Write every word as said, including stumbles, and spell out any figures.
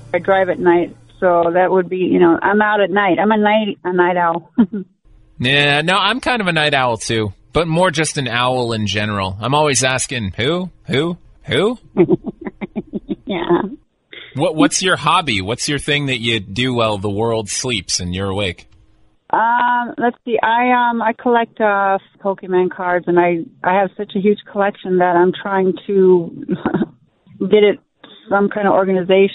I drive at night, so that would be, you know, I'm out at night. I'm a night a night owl. Yeah, no, I'm kind of a night owl too, but more just an owl in general. I'm always asking, who, who, who? Yeah. What What's your hobby? What's your thing that you do while the world sleeps and you're awake? Um, let's see. I um I collect uh Pokemon cards, and I I have such a huge collection that I'm trying to get it some kind of organization.